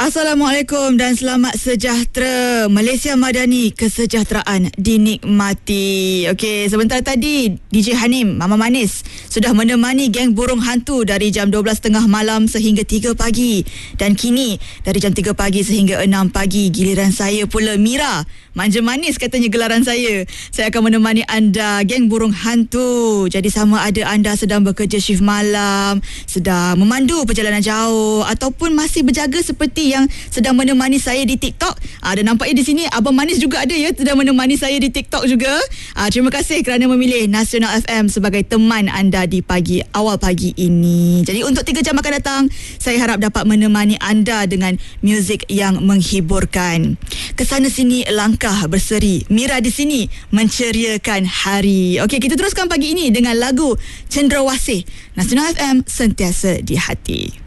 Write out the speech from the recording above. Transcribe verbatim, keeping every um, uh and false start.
Assalamualaikum dan selamat sejahtera. Malaysia Madani, kesejahteraan dinikmati. Okey, sebentar tadi D J Hanim, Mama Manis, sudah menemani geng burung hantu dari jam dua belas tiga puluh malam sehingga tiga pagi. Dan kini dari jam tiga pagi sehingga enam pagi, giliran saya pula, Mira. Manja manis katanya gelaran saya. Saya akan menemani anda, geng burung hantu. Jadi sama ada anda sedang bekerja shift malam, sedang memandu perjalanan jauh, ataupun masih berjaga seperti yang sedang menemani saya di TikTok. Ah, dan nampaknya di sini Abang Manis juga ada ya, sedang menemani saya di TikTok juga. Ah, terima kasih kerana memilih Nasional F M sebagai teman anda di pagi awal pagi ini. Jadi untuk tiga jam akan datang, saya harap dapat menemani anda dengan muzik yang menghiburkan. Kesana sini langkah berseri, Mira di sini menceriakan hari. Okey, kita teruskan pagi ini dengan lagu Cendrawasih. Nasional F M, sentiasa di hati.